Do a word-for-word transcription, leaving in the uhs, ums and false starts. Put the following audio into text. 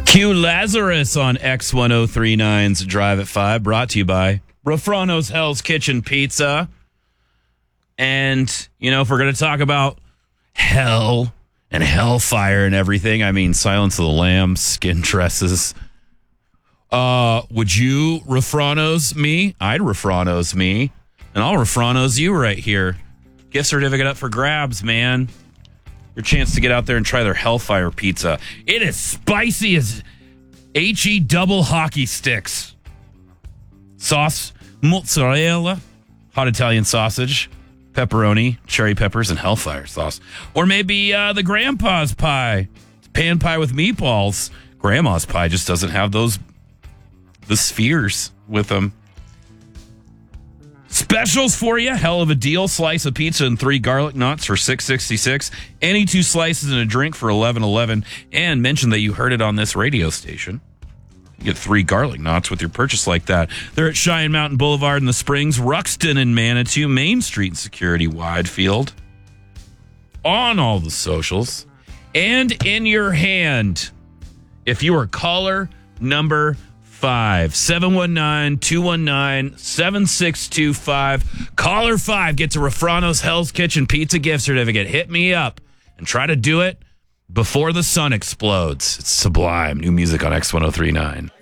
Q Lazarus on X ten thirty-nine's Drive at five, brought to you by Rafrano's Hell's Kitchen Pizza. And, you know, if we're going to talk about hell and hellfire and everything, I mean, Silence of the Lambs, skin tresses. Uh, would you Rafrano's me? I'd Rafrano's me. And I'll Rafrano's you right here. Gift certificate up for grabs, man. Your chance to get out there and try their Hellfire pizza. It is spicy as H E double hockey sticks. Sauce, mozzarella, hot Italian sausage, pepperoni, cherry peppers, and Hellfire sauce. Or maybe uh, the grandpa's pie. Pan pie with meatballs. Grandma's pie just doesn't have those, the spheres with them. Specials for you. Hell of a deal. Slice of pizza and three garlic knots for six sixty-six. Any two slices and a drink for eleven eleven. And mention that you heard it on this radio station. You get three garlic knots with your purchase like that. They're at Cheyenne Mountain Boulevard in the Springs, Ruxton and Manitou, Main Street and Security Widefield. On all the socials. And in your hand, if you are caller number Five seven one nine two one nine seven six two five. Caller five gets a Rafrano's Hell's Kitchen pizza gift certificate. Hit me up and try to do it before the sun explodes. It's sublime. New music on X ten thirty-nine.